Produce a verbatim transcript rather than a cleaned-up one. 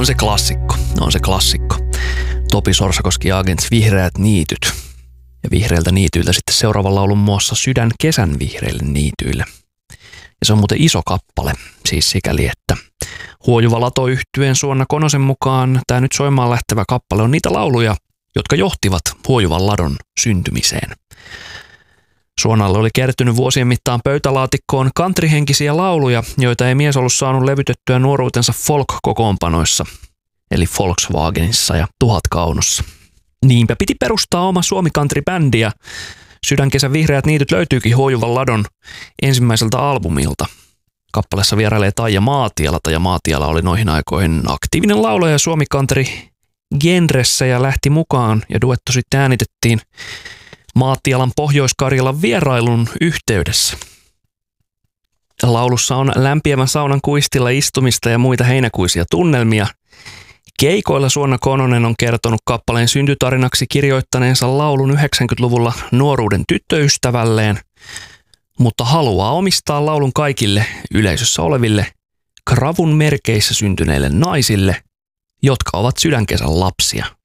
on se klassikko, on se klassikko. Topi Sorsakoski ja Agents Vihreät niityt. Ja vihreiltä niityiltä sitten seuraavan laulun muassa Sydän kesän vihreille niityille. Ja se on muuten iso kappale, siis sikäli, että Huojuva Lato-yhtyeen Suonna Konosen mukaan tämä nyt soimaan lähtevä kappale on niitä lauluja, jotka johtivat Huojuvan ladon syntymiseen. Suonalle oli kertynyt vuosien mittaan pöytälaatikkoon countryhenkisiä lauluja, joita ei mies ollut saanut levytettyä nuoruutensa folk-kokoonpanoissa, eli Volkswagenissa ja Tuhatkaunossa. Niinpä piti perustaa oma Suomi-country-bändi ja Sydänkesän vihreät niityt löytyykin Huojuvan ladon ensimmäiseltä albumilta. Kappaleessa vierailee Taija Maatiala. Taija Maatiala oli noihin aikoihin aktiivinen laulaja Suomi-country-genressä ja lähti mukaan ja duetto sitten äänitettiin Maatialan Pohjois-Karjalan vierailun yhteydessä. Laulussa on lämpiävän saunan kuistilla istumista ja muita heinäkuisia tunnelmia. Keikoilla Suonna Kononen on kertonut kappaleen syntytarinaksi kirjoittaneensa laulun yhdeksänkymmentäluvulla nuoruuden tyttöystävälleen, mutta haluaa omistaa laulun kaikille yleisössä oleville kravun merkeissä syntyneille naisille, jotka ovat Sydänkesän lapsia.